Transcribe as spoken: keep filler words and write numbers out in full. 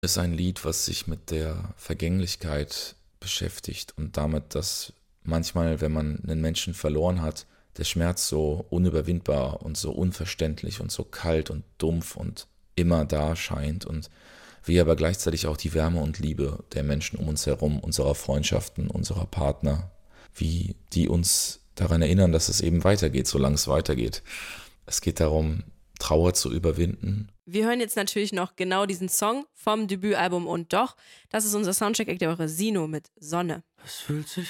Ist ein Lied, was sich mit der Vergänglichkeit beschäftigt und damit, dass manchmal, wenn man einen Menschen verloren hat, der Schmerz so unüberwindbar und so unverständlich und so kalt und dumpf und immer da scheint und wir aber gleichzeitig auch die Wärme und Liebe der Menschen um uns herum, unserer Freundschaften, unserer Partner, wie die uns daran erinnern, dass es eben weitergeht, solange es weitergeht. Es geht darum, Trauer zu überwinden. Wir hören jetzt natürlich noch genau diesen Song vom Debütalbum Und Doch. Das ist unser Soundcheck-Act der Woche, Sino mit Sonne. Es fühlt sich